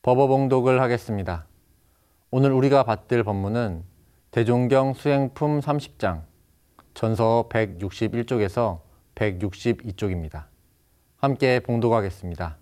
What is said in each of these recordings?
법어봉독을 하겠습니다. 오늘 우리가 받들 법문은 대종경 수행품 30장 전서 161쪽에서 162쪽입니다. 함께 봉독하겠습니다.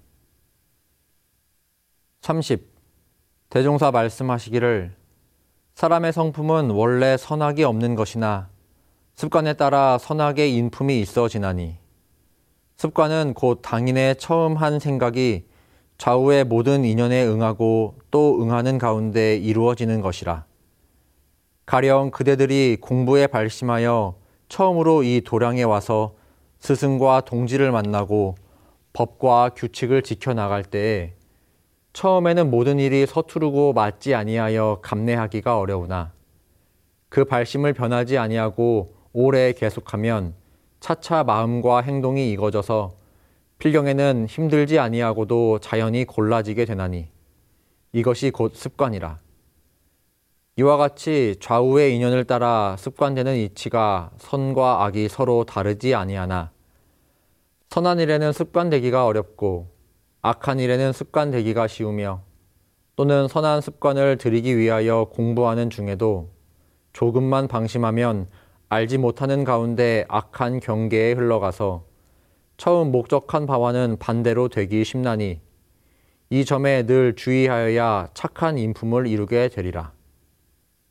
30. 대종사 말씀하시기를 사람의 성품은 원래 선악이 없는 것이나 습관에 따라 선악의 인품이 있어지나니 습관은 곧 당인의 처음 한 생각이 좌우의 모든 인연에 응하고 또 응하는 가운데 이루어지는 것이라. 가령 그대들이 공부에 발심하여 처음으로 이 도량에 와서 스승과 동지를 만나고 법과 규칙을 지켜나갈 때에 처음에는 모든 일이 서투르고 맞지 아니하여 감내하기가 어려우나 그 발심을 변하지 아니하고 오래 계속하면 차차 마음과 행동이 익어져서 필경에는 힘들지 아니하고도 자연히 골라지게 되나니 이것이 곧 습관이라. 이와 같이 좌우의 인연을 따라 습관되는 이치가 선과 악이 서로 다르지 아니하나 선한 일에는 습관되기가 어렵고 악한 일에는 습관되기가 쉬우며 또는 선한 습관을 들이기 위하여 공부하는 중에도 조금만 방심하면 알지 못하는 가운데 악한 경계에 흘러가서 처음 목적한 바와는 반대로 되기 쉽나니 이 점에 늘 주의하여야 착한 인품을 이루게 되리라.